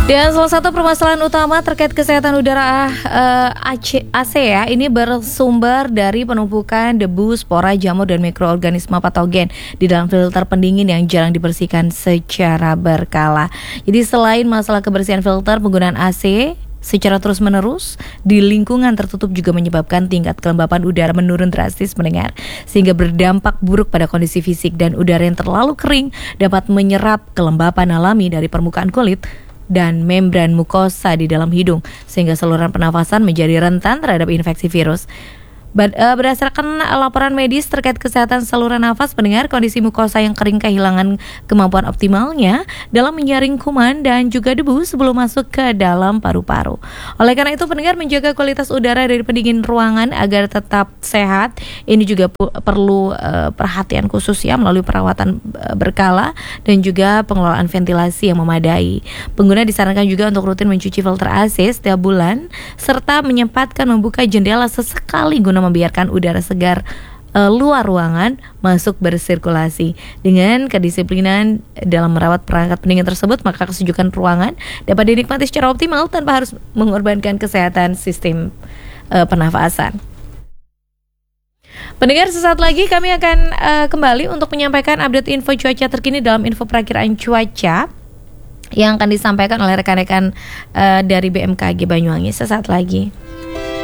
Dan salah satu permasalahan utama terkait kesehatan udara AC ya, ini bersumber dari penumpukan debu, spora, jamur, dan mikroorganisme patogen di dalam filter pendingin yang jarang dibersihkan secara berkala. Jadi selain masalah kebersihan filter, penggunaan AC secara terus-menerus di lingkungan tertutup juga menyebabkan tingkat kelembapan udara menurun drastis mendengar, sehingga berdampak buruk pada kondisi fisik, dan udara yang terlalu kering dapat menyerap kelembapan alami dari permukaan kulit dan membran mukosa di dalam hidung, sehingga saluran pernafasan menjadi rentan terhadap infeksi virus. Berdasarkan laporan medis terkait kesehatan saluran nafas pendengar, kondisi mukosa yang kering kehilangan kemampuan optimalnya dalam menyaring kuman dan juga debu sebelum masuk ke dalam paru-paru. Oleh karena itu, pendengar, menjaga kualitas udara dari pendingin ruangan agar tetap sehat ini juga perlu perhatian khusus ya, melalui perawatan berkala dan juga pengelolaan ventilasi yang memadai. Pengguna disarankan juga untuk rutin mencuci filter AC setiap bulan serta menyempatkan membuka jendela sesekali guna membiarkan udara segar luar ruangan masuk bersirkulasi. Dengan kedisiplinan dalam merawat perangkat pendingin tersebut, maka kesejukan ruangan dapat dinikmati secara optimal tanpa harus mengorbankan kesehatan sistem pernafasan. Pendengar, sesaat lagi kami akan kembali untuk menyampaikan update info cuaca terkini dalam info perakiraan cuaca yang akan disampaikan oleh rekan-rekan dari BMKG Banyuwangi sesaat lagi.